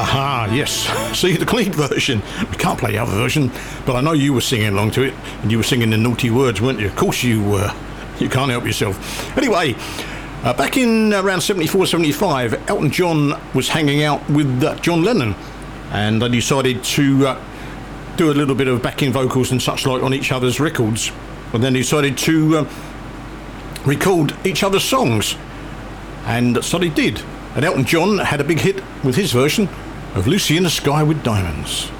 Aha, yes. See, the clean version. We can't play the other version, but I know you were singing along to it, and you were singing the naughty words, weren't you? Of course you were. You can't help yourself. Anyway, back in around 74, 75, Elton John was hanging out with John Lennon, and they decided to do a little bit of backing vocals and such like on each other's records, and then decided to record each other's songs, and so they did. And Elton John had a big hit with his version of Lucy in the Sky with Diamonds.